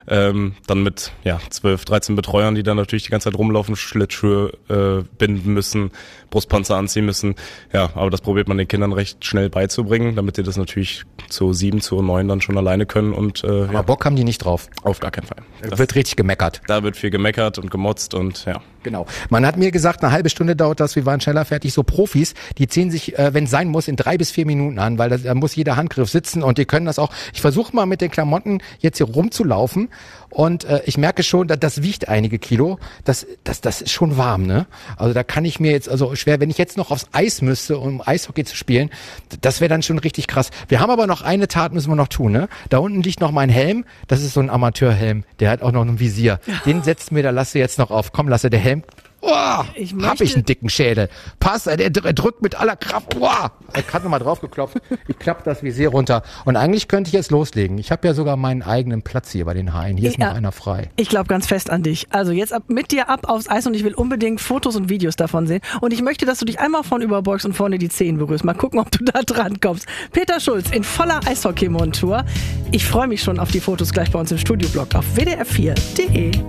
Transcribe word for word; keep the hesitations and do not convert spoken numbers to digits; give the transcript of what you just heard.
Ähm, dann mit ja zwölf, dreizehn Betreuern, die dann natürlich die ganze Zeit rumlaufen, Schlittschuhe äh, binden müssen, Brustpanzer anziehen müssen. Ja, aber das probiert man den Kindern recht schnell beizubringen, damit die das natürlich zu sieben, zu neun dann schon alleine können. Und, äh, aber ja, Bock haben die nicht drauf? Auf gar keinen Fall. Da Das, wird richtig gemeckert. Da wird viel gemeckert und gemotzt und ja. Genau. Man hat mir gesagt, eine halbe Stunde dauert das, wir waren schneller fertig. So Profis, die ziehen sich, äh, wenn es sein muss, in drei bis vier Minuten an, weil das, da muss jeder Handgriff sitzen und die können das auch. Ich versuche mal mit den Klamotten jetzt hier rumzulaufen und äh, ich merke schon, dass das wiegt einige Kilo. Das, das, das ist schon warm, ne? Also da kann ich mir jetzt, also schwer, wenn ich jetzt noch aufs Eis müsste, um Eishockey zu spielen, das wäre dann schon richtig krass. Wir haben aber noch eine Tat, müssen wir noch tun, ne? Da unten liegt noch mein Helm, das ist so ein Amateurhelm, der hat auch noch ein Visier. Den setzt mir, da lasse jetzt noch auf. Komm, lasse der Helm. Oh, ich hab ich einen dicken Schädel. Pass, der, der drückt mit aller Kraft. Oh, ich hab nochmal drauf geklopft. Ich klappe das Visier runter. Und eigentlich könnte ich jetzt loslegen. Ich habe ja sogar meinen eigenen Platz hier bei den Haien. Hier ist ja noch einer frei. Ich glaube ganz fest an dich. Also jetzt ab, mit dir ab aufs Eis und ich will unbedingt Fotos und Videos davon sehen. Und ich möchte, dass du dich einmal von überbeugst und vorne die Zehen berührst. Mal gucken, ob du da dran kommst. Peter Schulz in voller Eishockey-Montur. Ich freue mich schon auf die Fotos gleich bei uns im Studioblog auf w d r vier punkt d e.